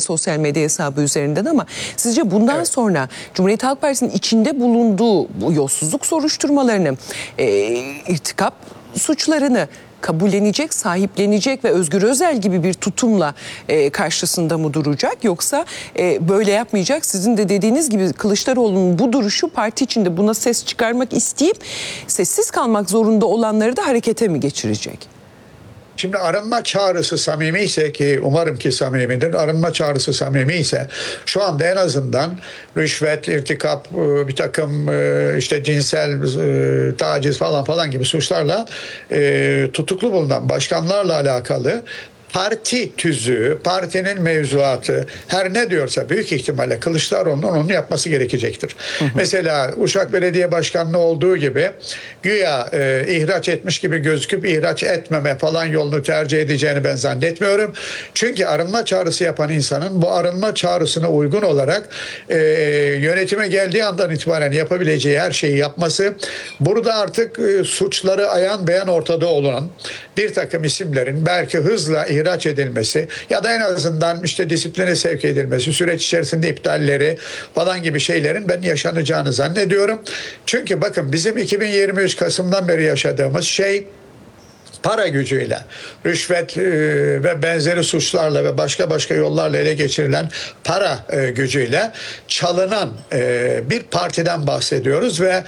sosyal medya hesabı üzerinden, ama sizce bundan sonra Cumhuriyet Halk Partisi'nin içinde bulunduğu bu yolsuzluk soruşturmalarını, irtikap suçlarını kabullenecek, sahiplenecek ve Özgür Özel gibi bir tutumla karşısında mı duracak? Yoksa böyle yapmayacak, sizin de dediğiniz gibi Kılıçdaroğlu'nun bu duruşu parti içinde buna ses çıkarmak isteyip sessiz kalmak zorunda olanları da harekete mi geçirecek? Şimdi arınma çağrısı samimi ise, ki umarım ki samimidir, arınma çağrısı samimi ise şu anda en azından rüşvet, irtikap, bir takım işte cinsel taciz falan gibi suçlarla tutuklu bulunan başkanlarla alakalı parti tüzüğü, partinin mevzuatı her ne diyorsa büyük ihtimalle Kılıçdaroğlu'nun onu yapması gerekecektir. Mesela Uşak Belediye Başkanlığı olduğu gibi güya ihraç etmiş gibi gözüküp ihraç etmeme falan yolunu tercih edeceğini ben zannetmiyorum. Çünkü arınma çağrısı yapan insanın bu arınma çağrısına uygun olarak yönetime geldiği andan itibaren yapabileceği her şeyi yapması, burada artık suçları ayan beyan ortada olan bir takım isimlerin belki hızla ihraç edilmesi ya da en azından işte disipline sevk edilmesi, süreç içerisinde iptalleri falan gibi şeylerin ben yaşanacağını zannediyorum. Çünkü bakın bizim 2023 Kasım'dan beri yaşadığımız şey, para gücüyle, rüşvet ve benzeri suçlarla ve başka yollarla ele geçirilen para gücüyle çalınan bir partiden bahsediyoruz ve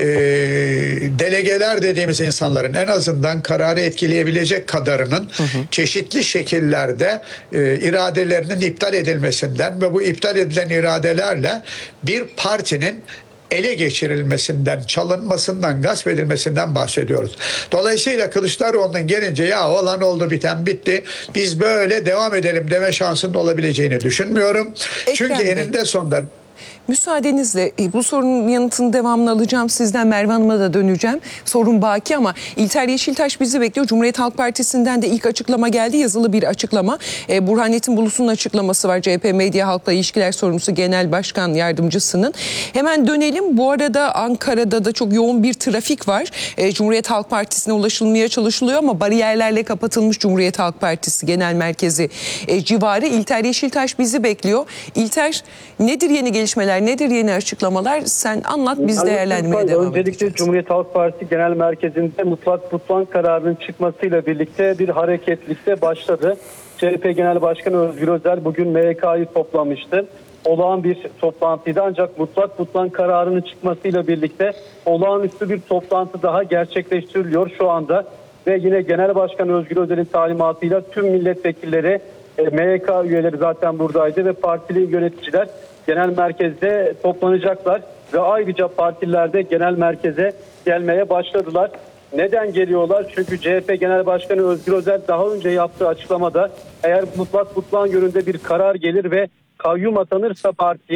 delegeler dediğimiz insanların en azından kararı etkileyebilecek kadarının çeşitli şekillerde iradelerinin iptal edilmesinden ve bu iptal edilen iradelerle bir partinin ele geçirilmesinden, çalınmasından, gasp edilmesinden bahsediyoruz. Dolayısıyla Kılıçdaroğlu'nun gelince ya olan oldu, biten bitti, biz böyle devam edelim deme şansının olabileceğini düşünmüyorum. Çünkü eninde sonunda... Müsaadenizle bu sorunun yanıtını devamlı alacağım sizden. Merve Hanım'a da döneceğim. Sorun baki ama İlter Yeşiltaş bizi bekliyor. Cumhuriyet Halk Partisi'nden de ilk açıklama geldi. Yazılı bir açıklama. Burhanettin Bulus'un açıklaması var. CHP Medya Halkla İlişkiler Sorumlusu Genel Başkan Yardımcısının. Hemen dönelim. Bu arada Ankara'da da çok yoğun bir trafik var. Cumhuriyet Halk Partisi'ne ulaşılmaya çalışılıyor ama bariyerlerle kapatılmış Cumhuriyet Halk Partisi Genel Merkezi civarı. İlter Yeşiltaş bizi bekliyor. İlter, nedir yeni gelişmeler? Nedir yeni açıklamalar? Sen anlat, biz değerlendirmeye devam edeceğiz. Öncelikle Cumhuriyet Halk Partisi Genel Merkezi'nde mutlak tutman kararının çıkmasıyla birlikte bir hareketlilikte başladı. CHP Genel Başkanı Özgür Özel bugün MYK'yı toplamıştı. Olağan bir toplantıydı, ancak mutlak tutman kararının çıkmasıyla birlikte olağanüstü bir toplantı daha gerçekleştiriliyor şu anda. Ve yine Genel Başkan Özgür Özel'in talimatıyla tüm milletvekilleri, MYK üyeleri zaten buradaydı ve partili yöneticiler genel merkezde toplanacaklar ve ayrıca partiler de genel merkeze gelmeye başladılar. Neden geliyorlar? Çünkü CHP Genel Başkanı Özgür Özel daha önce yaptığı açıklamada eğer mutlak tutman yönünde bir karar gelir ve kayyum atanırsa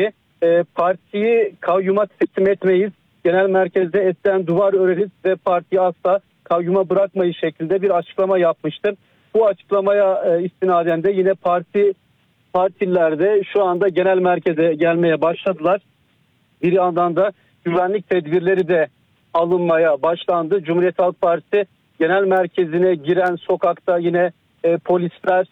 partiyi kayyuma teslim etmeyiz, genel merkezde etten duvar öreriz ve partiyi asla kayyuma bırakmayız şeklinde bir açıklama yapmıştır. Bu açıklamaya istinaden de yine partiler de şu anda genel merkeze gelmeye başladılar. Bir yandan da güvenlik tedbirleri de alınmaya başlandı. Cumhuriyet Halk Partisi genel merkezine giren sokakta yine polisler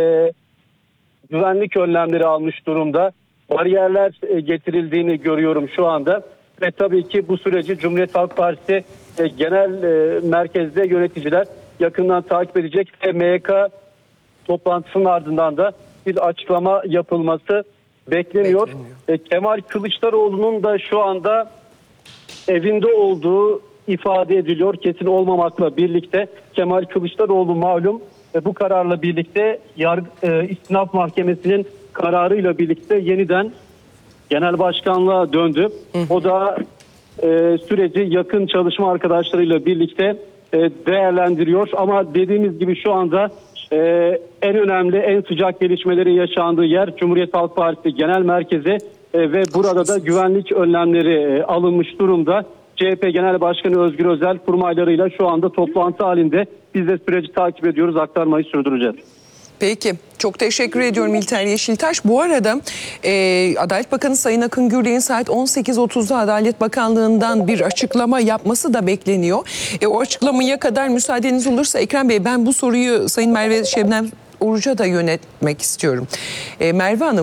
güvenlik önlemleri almış durumda. Bariyerler getirildiğini görüyorum şu anda. Ve tabii ki bu süreci Cumhuriyet Halk Partisi genel merkezde yöneticiler yakından takip edecek ve MYK toplantısının ardından da bir açıklama yapılması bekleniyor. Kemal Kılıçdaroğlu'nun da şu anda evinde olduğu ifade ediliyor. Kesin olmamakla birlikte Kemal Kılıçdaroğlu malum bu kararla birlikte İstinaf Mahkemesi'nin kararıyla birlikte yeniden genel başkanlığa döndü. O da süreci yakın çalışma arkadaşlarıyla birlikte değerlendiriyor. Ama dediğimiz gibi şu anda en önemli, en sıcak gelişmeleri yaşandığı yer Cumhuriyet Halk Partisi Genel Merkezi ve burada da güvenlik önlemleri alınmış durumda. CHP Genel Başkanı Özgür Özel kurmaylarıyla şu anda toplantı halinde. Biz de süreci takip ediyoruz, aktarmayı sürdüreceğiz. Peki, çok teşekkür ediyorum İlter Yeşiltaş. Bu arada Adalet Bakanı Sayın Akın Gürley'in saat 18.30'da Adalet Bakanlığı'ndan bir açıklama yapması da bekleniyor. O açıklamaya kadar müsaadeniz olursa Ekrem Bey, ben bu soruyu Sayın Merve Şebnem Oruç'a da yönetmek istiyorum. Merve Hanım,